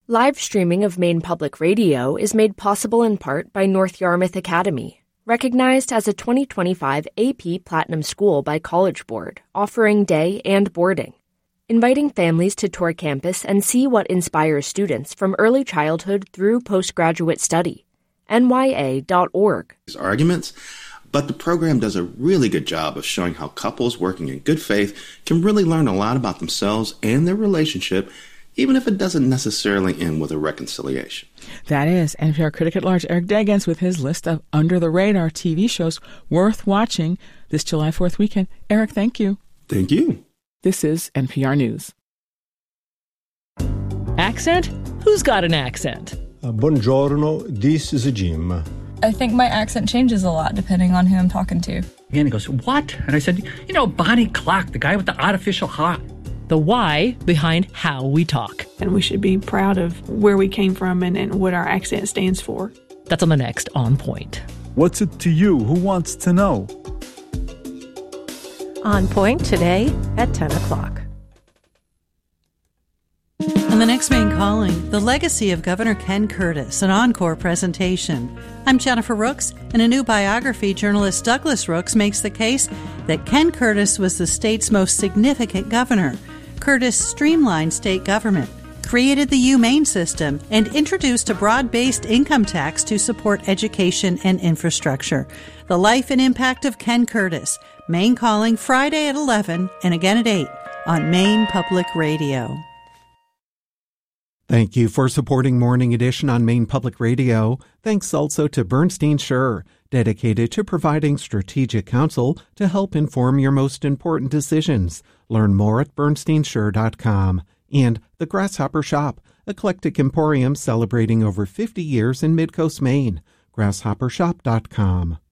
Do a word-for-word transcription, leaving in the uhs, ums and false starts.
Live streaming of Maine Public Radio is made possible in part by North Yarmouth Academy, recognized as a twenty twenty-five A P Platinum School by College Board, offering day and boarding, inviting families to tour campus and see what inspires students from early childhood through postgraduate study. N Y A dot org. Arguments, but the program does a really good job of showing how couples working in good faith can really learn a lot about themselves and their relationship, even if it doesn't necessarily end with a reconciliation. That is N P R critic at large Eric Deggans with his list of under-the-radar T V shows worth watching this July fourth weekend. Eric, thank you. Thank you. This is N P R News. Accent? Who's got an accent? Uh, buongiorno, this is Jim. I think my accent changes a lot depending on who I'm talking to. And he goes, what? And I said, you know, Bonnie Clark, the guy with the artificial heart. The why behind how we talk. And we should be proud of where we came from and, and what our accent stands for. That's on the next On Point. What's it to you? Who wants to know? On Point today at ten o'clock. On the next Maine Calling, the legacy of Governor Ken Curtis, an encore presentation. I'm Jennifer Rooks. In a new biography, journalist Douglas Rooks makes the case that Ken Curtis was the state's most significant governor. Curtis streamlined state government, created the UMaine system, and introduced a broad-based income tax to support education and infrastructure. The life and impact of Ken Curtis. Maine Calling, Friday at eleven and again at eight on Maine Public Radio. Thank you for supporting Morning Edition on Maine Public Radio. Thanks also to Bernstein Scher, dedicated to providing strategic counsel to help inform your most important decisions. Learn more at bernstein scher dot com. And The Grasshopper Shop, eclectic emporium celebrating over fifty years in Midcoast, Maine. grasshopper shop dot com.